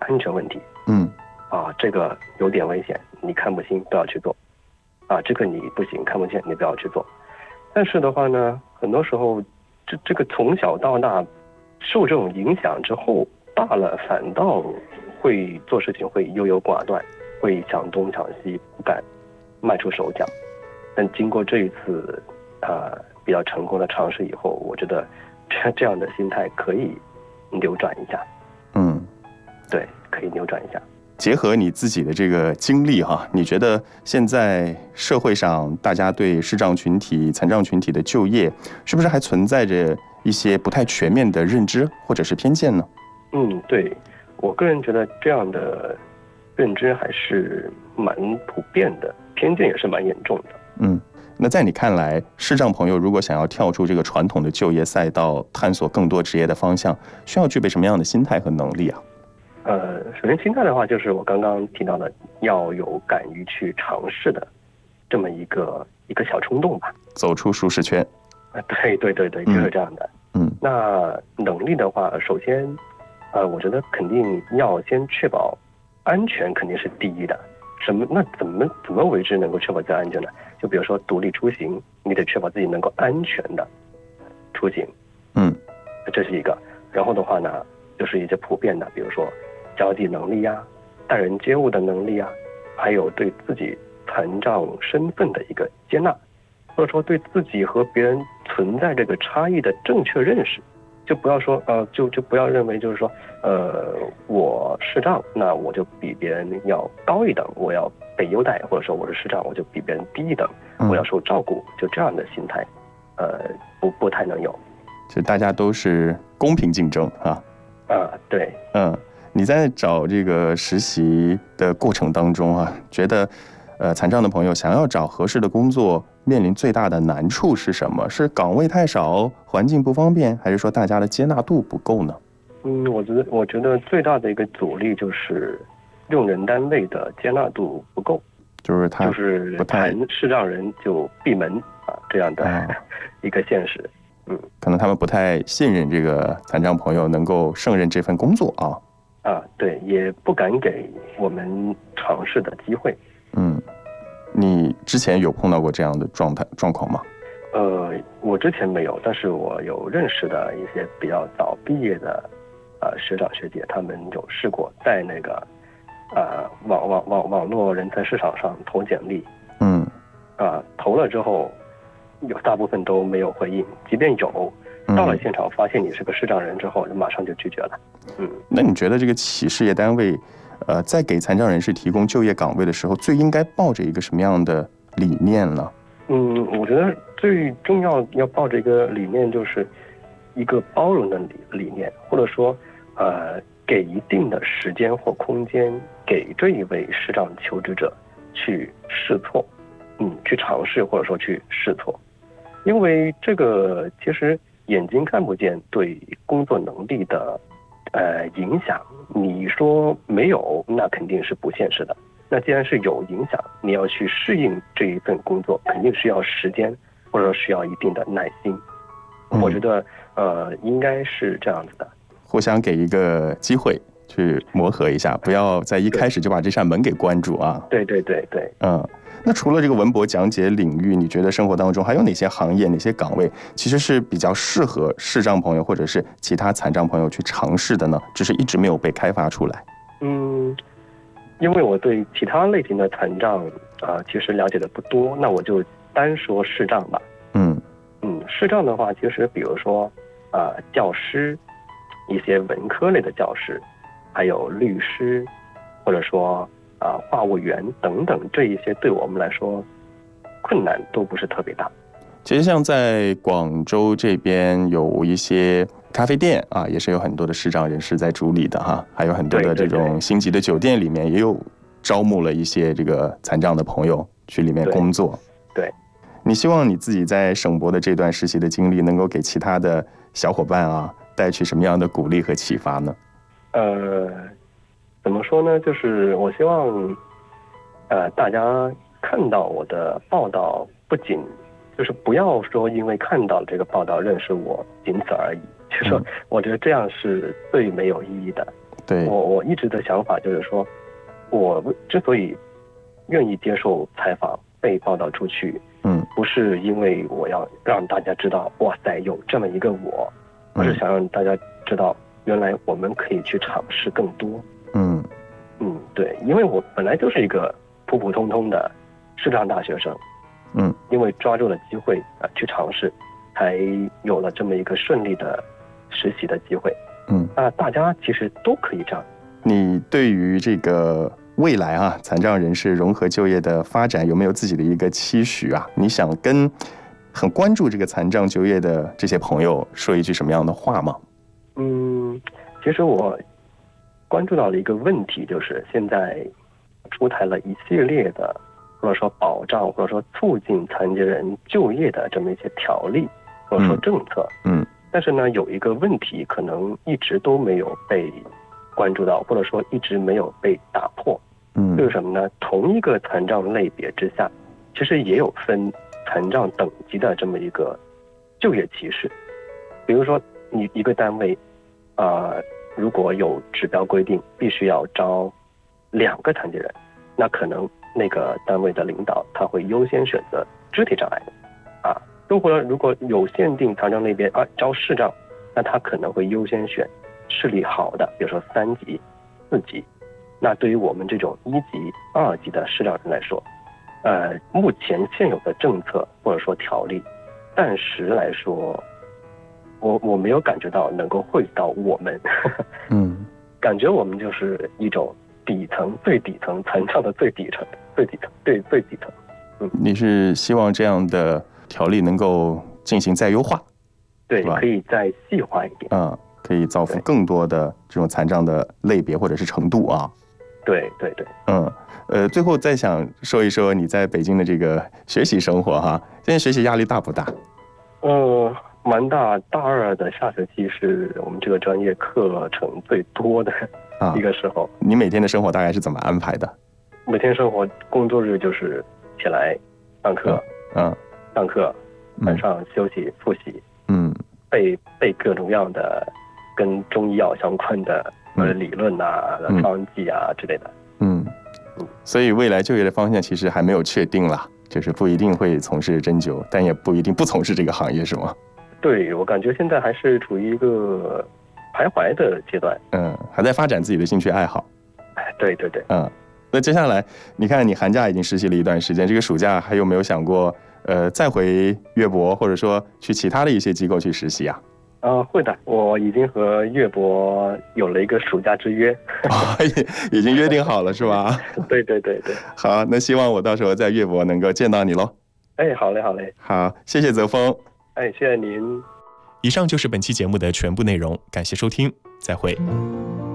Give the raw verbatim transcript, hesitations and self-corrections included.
安全问题。 嗯， 啊，这个有点危险，你看不清不要去做。啊，这个你不行，看不见你不要去做。但是的话呢，很多时候这这个从小到大受这种影响之后，大了反倒会做事情会优柔寡断，会想东想西，不敢迈出手脚。但经过这一次啊、呃、比较成功的尝试以后，我觉得这这样的心态可以扭转一下。 嗯， 对，可以扭转一下。 结合你自己的这个经历哈，你觉得现在社会上大家对视障群体、残障群体的就业，是不是还存在着一些不太全面的认知或者是偏见呢？ 嗯，对，我个人觉得这样的认知还是蛮普遍的，偏见也是蛮严重的。 嗯，那在你看来，视障朋友如果想要跳出这个传统的就业赛道，探索更多职业的方向，需要具备什么样的心态和能力啊？ 呃，首先心态的话，就是我刚刚提到的，要有敢于去尝试的这么一个一个小冲动吧， 走出舒适圈。 啊，对对对对，就是这样的。 嗯， 那能力的话，首先，呃，我觉得肯定要先确保安全，肯定是第一的。什么？那怎么怎么为之能够确保自己安全呢？就比如说独立出行，你得确保自己能够安全的出行。 嗯， 这是一个。然后的话呢，就是一些普遍的，比如说交际能力呀、待人接物的能力呀，还有对自己残障身份的一个接纳，或者说对自己和别人存在这个差异的正确认识。就不要说呃，就就不要认为就是说，呃，我视障，那我就比别人要高一等，我要被优待，或者说我是视障，我就比别人低一等，我要受照顾，就这样的心态，呃，不不太能有。 就大家都是公平竞争啊。 啊，对， 嗯，你在找这个实习的过程当中啊，觉得，呃，残障的朋友想要找合适的工作，面临最大的难处是什么？是岗位太少，环境不方便，还是说大家的接纳度不够呢？ 嗯，我觉得，我觉得最大的一个阻力就是用人单位的接纳度不够， 就是他就是谈视障人就闭门啊这样的、啊、一个现实。嗯， 可能他们不太信任这个残障朋友能够胜任这份工作啊。 啊，对，也不敢给我们尝试的机会。 嗯，你之前有碰到过这样的状态状况吗？ 呃，我之前没有，但是我有认识的一些比较早毕业的，呃，学长学姐，他们有试过在那个，呃，网网网网络人才市场上投简历。 嗯， 啊，投了之后，有大部分都没有回应，即便有，到了现场发现你是个视障人之后，马上就拒绝了。嗯， 那你觉得这个企事业单位，呃，在给残障人士提供就业岗位的时候，最应该抱着一个什么样的理念呢？ 嗯，我觉得最重要要抱着一个理念，就是一个包容的理理念，或者说，呃，给一定的时间或空间给这一位视障求职者去试错，嗯，去尝试或者说去试错，因为这个其实眼睛看不见对工作能力的呃影响，你说没有，那肯定是不现实的。那既然是有影响，你要去适应这一份工作，肯定需要时间，或者说需要一定的耐心。嗯、我觉得，呃，应该是这样子的， 互相给一个机会去磨合一下，不要在一开始就把这扇门给关住啊。 对对对对， 嗯。那除了这个文博讲解领域，你觉得生活当中还有哪些行业、哪些岗位其实是比较适合视障朋友或者是其他残障朋友去尝试的呢？只是一直没有被开发出来。 嗯。因为我对其他类型的残障啊、呃，其实了解的不多，那我就单说视障吧。 嗯嗯，视障的话，其实比如说啊、呃，教师，一些文科类的教师，还有律师，或者说啊、呃，话务员等等，这一些对我们来说困难都不是特别大。 其实像在广州这边有一些咖啡店啊，也是有很多的视障人士在主理的哈，还有很多的这种星级的酒店里面也有招募了一些这个残障的朋友去里面工作。 对，对， 你希望你自己在省博的这段实习的经历能够给其他的小伙伴啊带去什么样的鼓励和启发呢？ 呃，怎么说呢？就是我希望呃大家看到我的报道，不仅就是不要说因为看到这个报道认识我，仅此而已。就是说，我觉得这样是最没有意义的。 对， 我我一直的想法就是说，我之所以愿意接受采访被报道出去， 嗯， 不是因为我要让大家知道哇塞有这么一个我，而是想让大家知道原来我们可以去尝试更多。 嗯嗯，对，因为我本来就是一个普普通通的视障大学生， 嗯， 因为抓住了机会啊、呃、去尝试，才有了这么一个顺利的实习的机会。 嗯， 那、呃、大家其实都可以这样。 你对于这个未来啊，残障人士融合就业的发展有没有自己的一个期许啊？你想跟很关注这个残障就业的这些朋友说一句什么样的话吗？ 嗯，其实我关注到了一个问题，就是现在出台了一系列的或者说保障或者说促进残疾人就业的这么一些条例或者说政策。 嗯， 但是呢，有一个问题可能一直都没有被关注到，或者说一直没有被打破。 嗯， 就是什么呢？同一个残障类别之下，其实也有分残障等级的这么一个就业歧视。比如说，你一个单位，啊、呃，如果有指标规定必须要招两个残疾人，那可能那个单位的领导他会优先选择肢体障碍的，啊，如果如果有限定残障类别啊招视障，那他可能会优先选视力好的，比如说三级、四级。那对于我们这种一级、二级的视障人来说，呃，目前现有的政策或者说条例，暂时来说，我我没有感觉到能够惠及到我们。 嗯， 感觉我们就是一种底层、最底层残障的最底层、最底层、对最底层。嗯， 你是希望这样的条例能够进行再优化？ 对，可以再细化一点。 嗯，可以造福更多的这种残障的类别或者是程度啊。 对对对， 嗯，呃，最后再想说一说你在北京的这个学习生活哈，现在学习压力大不大？ 呃，蛮大。大二的下学期是我们这个专业课程最多的一个时候。啊， 你每天的生活大概是怎么安排的？ 每天生活，工作日就是起来上课， 嗯， 上课，晚上休息复习， 嗯， 背背各种各样的跟中医药相关的。呃，理论啊、方剂啊之类的。 嗯，所以未来就业的方向其实还没有确定啦，就是不一定会从事针灸，但也不一定不从事这个行业，是吗？ 对，我感觉现在还是处于一个徘徊的阶段。 嗯，还在发展自己的兴趣爱好。 哎，对对对。 嗯，那接下来你看，你寒假已经实习了一段时间，这个暑假还有没有想过，呃，再回粤博，或者说去其他的一些机构去实习啊？ 啊、呃，会的，我已经和粤博有了一个暑假之约， 哦、已经约定好了是吧？ 对对对对。 好，那希望我到时候在粤博能够见到你喽。 哎，好嘞好嘞。 好，谢谢泽峰。 哎，谢谢您。 以上就是本期节目的全部内容，感谢收听，再会。